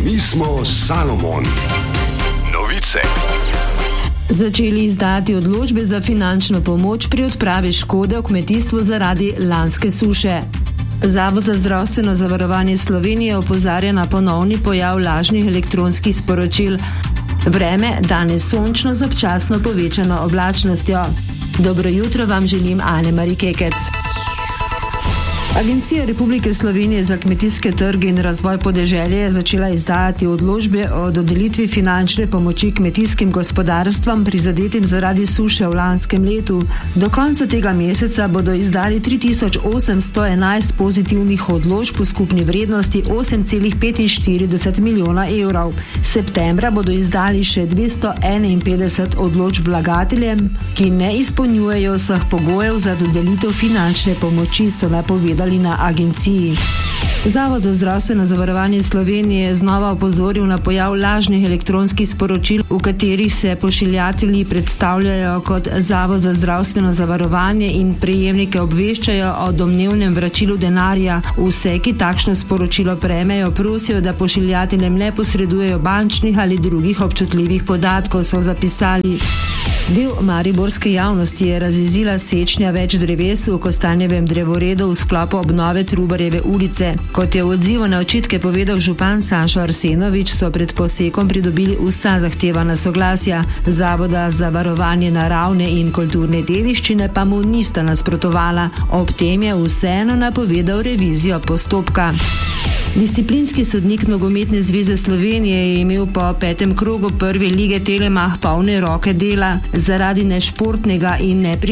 Mi smo Salomon. Novice. Začeli izdati odločbe za finančno pomoč pri odpravi škode v kmetijstvu zaradi lanske suše. Zavod za zdravstveno zavarovanje Slovenije opozarja na ponovni pojav lažnih elektronskih sporočil. Vreme danes sončno z občasno povečano oblačnostjo. Dobro jutro vam želim Ane-Mari Kekec. Agencija Republike Slovenije za kmetijske trge in razvoj podeželja je začela izdajati odločbe o dodelitvi finančne pomoči kmetijskim gospodarstvom prizadetim zaradi suše v lanskem letu. Do konca tega meseca bodo izdali 3811 pozitivnih odločb v skupni vrednosti 8,45 milijona evrov. Septembra bodo izdali še 251 odločb vlagateljem, ki ne izpolnjujejo vseh pogojev za dodelitev finančne pomoči, so napovedali na agenciji. Zavod za zdravstveno zavarovanje Slovenije je znova opozoril na pojav lažnih elektronskih sporočil, v katerih se pošiljatelji predstavljajo kot Zavod za zdravstveno zavarovanje in prejemnike obveščajo o domnevnem vračilu denarja. Vse, ki takšno sporočilo prejmejo, prosijo, da pošiljateljem ne posredujejo bančnih ali drugih občutljivih podatkov, so zapisali. Del mariborske javnosti je razjezila sečnja več dreves v Kostanjevem drevoredu v sklopu obnove Trubarjeve ulice. Kot je v odzivu na očitke povedal župan Sašo Arsenovič, so pred posekom pridobili vsa zahtevana soglasja. Zavoda za varovanje naravne in kulturne dediščine pa mu nista nasprotovala. Ob tem je vseeno napovedal revizijo postopka. Disciplinski sodnik Nogometne zveze Slovenije je imel po 5. krogu prve lige Telemach polne roke dela zaradi nešportnega in